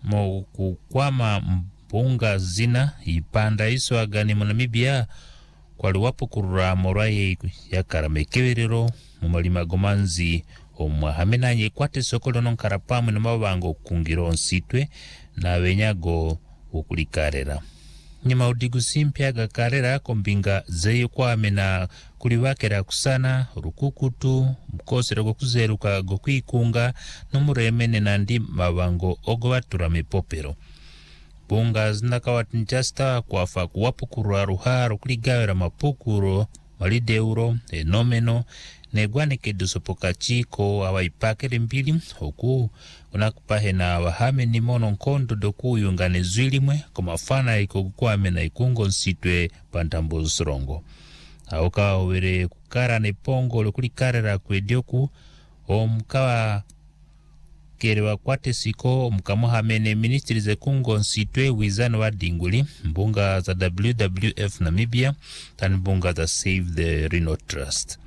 mo kukwama mpunga zina ipanda iso agani mu Namibia kwaliwapo kurura moraye ya karamekewerero mu malima gomanzi omwa hamenanye kwate sokolo nonkarapamu na mabango kungiro nsitwe na benyago ukulikarera nyuma udigu simpya gakarera kombinga zeyo kwamena kulibakera kusana rukukutu mukosero gokuzeruka gokwikunga nomuremene nandi mabango ogobatura mipopero bunga zinakawatinchasta kwafa kuwapukurwa ruharo kuligawera mapukuro malideuro enomeno negwaneke dusopoka chiko awaipakere mbili oku unakupahe na wahame ni mono nkondo doku yungane zwilimwe kumafana ikokukwame na ikungo nsitwe pantambo sorongo auka were kukara ne pongo lokulikarera kwedioku omkawa kerewa kwate siko mkamuhamene ministri ze kungo nsitwe wizano wa dinguli mbunga za WWF Namibia tani mbunga za Save the Rhino Trust.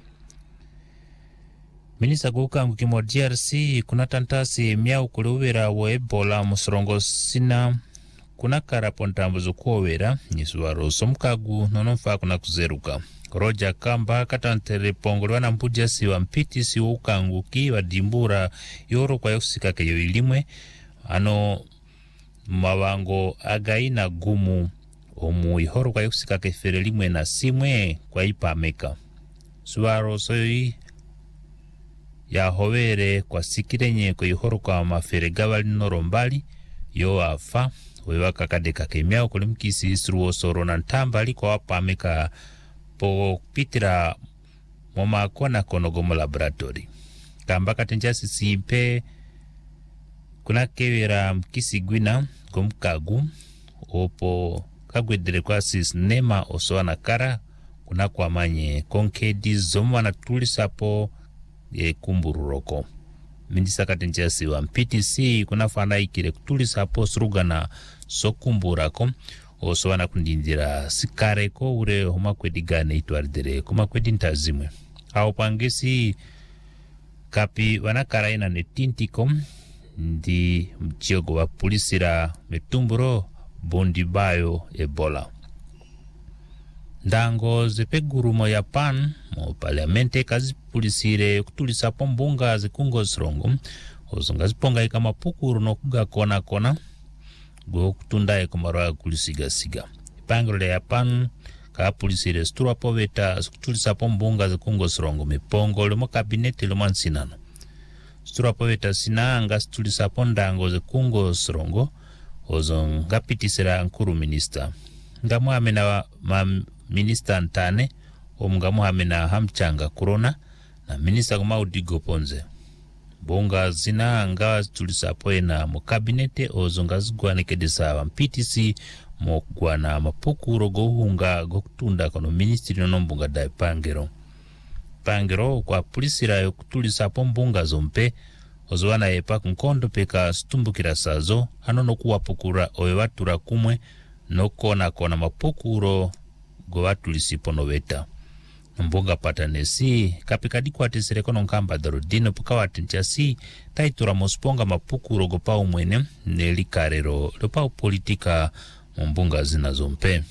Minisa kukangu kimo DRC kuna tantasi miau kuliwera wa Ebola musorongo sina kuna karapontambo zukuwera nisuwaro somkagu nonomfa kuna kuzeruka. Roja Kamba katantere pongolwa na mpuja siwa mpiti siwa ukangu ki wa dimbura yoro kwa yokusika keyo ilimwe ano mawango againa gumu omu ihoro kwa yokusika kefere limwe na simwe kwa ipa meka suwaro soyi ya hovere kwa sikirenye kwa ihoro kwa mafere gawali norombali yo afa wewa kakadeka kemiao kulimkisi isruo soro na ntambali kwa wapa meka po pitira moma kona konogomo laboratory kamba katenjasi simpe kuna kewera mkisi gwina kumkagu opo kagwedere kwa sis nema osoana kara kuna kwa manye konkedi zomu na tulisapo kumbururoko mindisa katenjasi wa MPTC kuna fana ikire kutulisapo surugana sokumburako osoana kundindira sikareko ure homa kwedigane itwaridere kuma kwedi ntazimwe au pangesi kapi wanakaraina netintikom ndi mchiogo wa pulisira metumburo bondi bayo Ebola ndango zepegurumo ya PAN mo parlamente kazi pulisire kutulisa pombunga zikungo srongo ozonga ziponga ikama pukuru no kuga kona kona go kutundaye kumara kulisiga pangole ya PAN ka pulisire stura poveta kutulisa pombunga zikungo srongo mipongo le mo kabinete le mansinano stura poveta sinanga stulisa pondango zikungo srongo ozonga pitisira nkuru minister ngamu amena minister ntane omgamu amena hamchanga corona na minister kuma udigo ponze bonga zina anga tulisa poena mu kabinete ozonga zigwane kedesa wa MPTC mo gwana mapukuro go hunga go kutunda kono ministry no mbunga dai pangero kwa pulisira yo kutulisa pombunga zompe ozwana yepa kunkondo peka stumbukira sazo hanono kuwapukura oyewatura kumwe no kona mapukuro go watulisipo noveta mbunga patanesi kapikadi kwa tesere kono nkamba darudino pukawa tenchasi taitura mosponga mapukuro go pa umwene nelikarero lopa politika mbunga zinazompe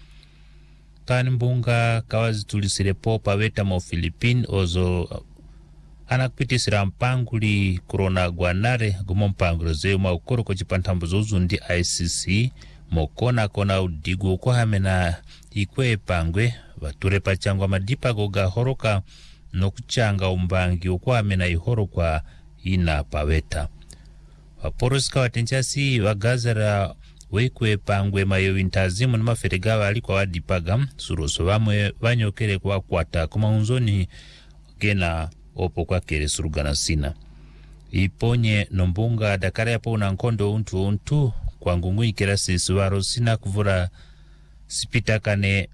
tani mbunga kawazi tulisire po paweta mo Philippine ozo anakupitisira mpanguli corona gwanare gumo mpanguro zeo maukoro ko chipantambuzo uzundi ICC mokona udigu kwa hamena ikwe pangwe bature pachangwa madipa goga horoka no kuchanga umbangi kwa hamena ihoro kwa ina paweta waporoska watenchasi wagazara wekwe pangwe mayo intazimu na maferegawa alikwa wadipaga suroso wamwe wanyokere kwa kwata kuma unzoni gena opo kwa kere surugana sina iponye nombunga dakara yapo unankondo untu kwa ngungu ikera sisuwaro sina kuvura sipitakane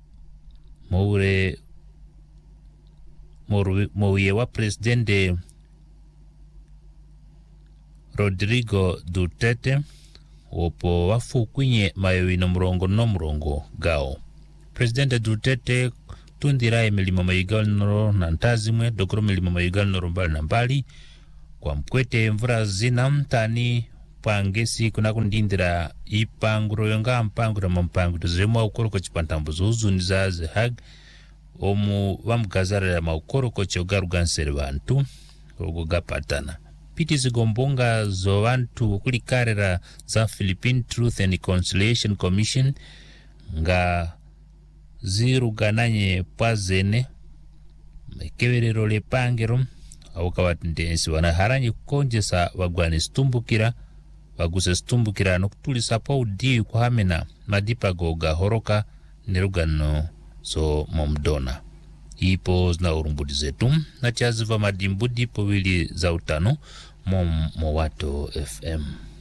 mouye wa presidente Rodrigo Duterte opo wafu kwenye mayoino mrongo gao presidente Duterte tundira milimo mayigal noro na ntazimwe dokoro milimo mayigal noro mbali na mbali kwa mkwete mvura zina mtani pangesi kuna kundindira ipanguro yonga mpanguro mampango zemo ukoro ko chipantambuzo uzuniza hag omu vamugazarira maukoro ko chogarugansere vantu ogogapatana piti zigombonga zo vantu kulikarira za Philippine Truth and Reconciliation Commission nga zirugananye pwazene mekeverero lepangero awukawatendensi wanaharanye kukonjesa wagwane stumbukira waguse stumbukira nokutulisa pa udi kuhamena madipa goga horoka nerugano so momdona ipo zina urumbudi zetu na chaziva madimbu dipo wili za utano mo wato FM.